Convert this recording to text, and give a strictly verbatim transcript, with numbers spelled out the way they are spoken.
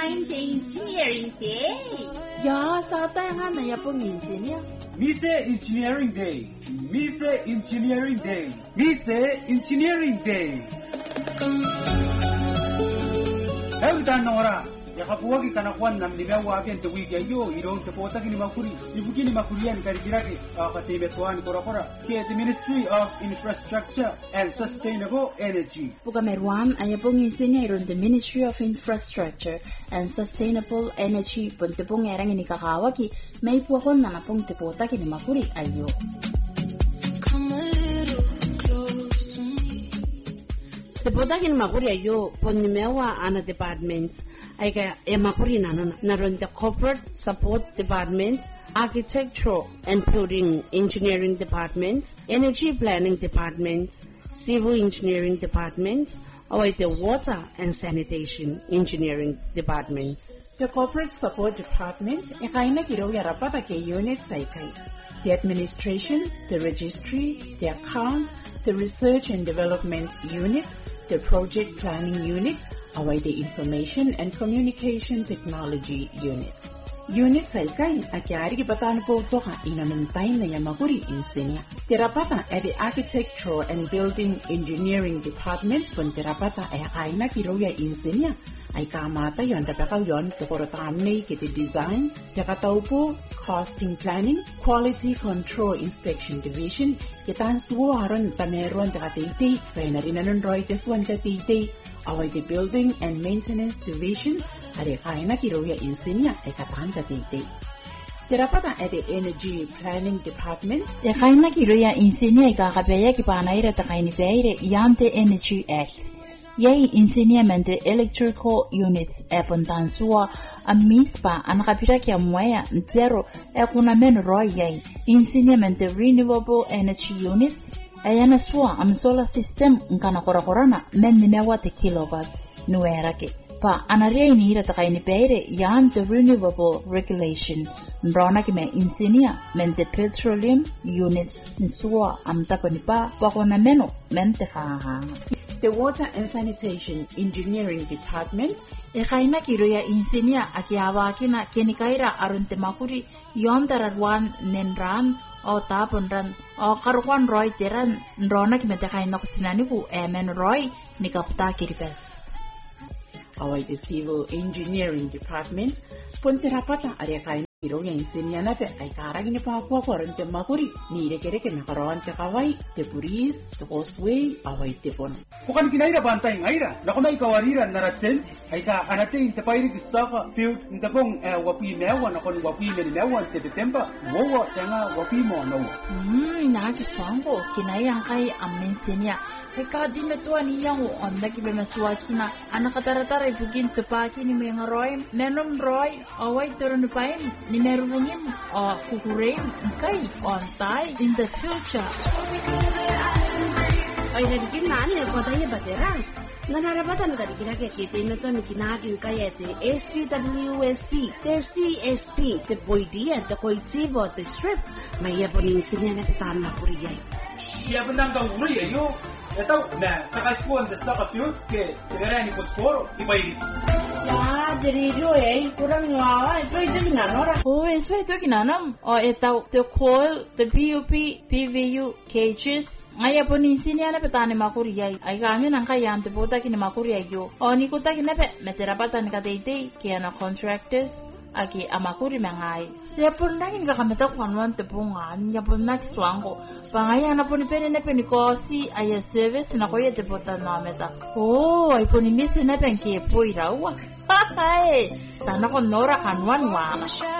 time the engineering day. Ya, sa tayo nga na yapong insin niya. Mise Engineering Day. Mise Engineering Day. Mise Engineering Day. Ewi tanora. Yakapuwagi kanakuan nam limewa abian te wiki ayo irong te pota kini makuri. Ibukini makurian kari kiraki akatebe tuan kora-kora. Kia the Ministry of Infrastructure and Sustainable Energy. Pugamerwan ay yapong insin niya iron the Ministry of Infrastructure and Sustainable Energy punte pong erang ini kakawaki may puakon na napong te pota kini makuri ayo. Te pota kini makuri ayo ponnimewa ana department ay ka e makuri na naron the Corporate Support Department, Architectural and Building Engineering Department, Energy Planning Department, Civil Engineering Department, or the Water and Sanitation Engineering Department. The Corporate Support Department ikay na kiro yarapata ke units ay kay the Administration, the Registry, the Account, the Research and Development Unit, the Project Planning Unit, or the Information and Communication Technology Unit. Units ay kay akyari kibatan po to ka inanantay na yamakuri insinya. Terapata at the Architectural and Building Engineering Department pun terapata ay kay na kiroya insinya. Ay kamata yon tapakaw yon tukorotamne kiti design, takataw po costing planning, quality control inspection division, kitan suwaron tameron takatiti, kaya na rin anong roy teswan katiti, away the building and maintenance division, ari kaya na kiroya insinya ay katan katiti. Terapata at the Energy Planning Department. Ya kaya na kiroya insinya ay kakapaya kipanayra takay ni Peire Yante Energy Act. Yay enseñamiento electrical units e pontansua a mispa anakapira kia mwaya zero e kuna men roy yay enseñamiento renewable energy units ayana sua am solar system nkana korakorana men nimewa te kilowatts nuera ke pa anaria inira takai ni peire yan the renewable regulation ndona ki me enseña mente petroleum units nsua am tapanipa pakona meno mente ha. The Water and Sanitation Engineering Department ekaina kiroya insinia akiawakina kenikaira arunte makuri yondararwan nenran o taponran o karwan roy teran ndrona kimetekaina kusinaniku emen roy nikapta kiripes. Away the Civil Engineering Department ponterapata ariakaina kiroya insinia nape ay karagini pa ako korente makuri ni rekereke nakaroan te kawai te puris te causeway away te pon. Kukan kinaira bantay ngaira nakuna ikawarira naratsen ay ka anate inte pairi kisaka field inte pong wapi mewa nakon wapi meni mewa te tempa wowo tanga wapi mo no. Hmm naji swango kinayang kay amensinia eka di metua ni yang onda ki bemasua kina anakataratara ibugin tepaki ni mengaroy menom roy away turun paim ni merungim o kukurem kai on tai in the future. Ay nagiging naan niya po tayo baterang. Nanarabatan ka rin kinakit ito ni kinagin kaya te S T W S P, S T S P, te boydia, te koitivo, te strip. May yaponin sinya na pitaan na puriyay. Siya ba nang kauri ayo? Ito na sa kaspuan da sa ka-field ke tinarani posporo ibayri. Ya, dirijo eh, kurang ngawa, ito ito ginanora. Oh, eso ito kinanam. O ito, the coil, the P U P, P V U, cages. Ngaya po ninsin yan na petani makuriyay. Ay kami nang kayam te pota kini makuriyay yo. O ni kuta kinape, meterapatan kataytay, kaya na contractors, aki amakuri mangay. Ya po nangin kakameta kwanwan te pungan, ya po nakiswang ko. Pangaya na po ni pene na penikosi, ay service na kuya te pota nameta. Oh, ay po ni misi na penki po irawa. Hey, sana ko nora kanwan wana.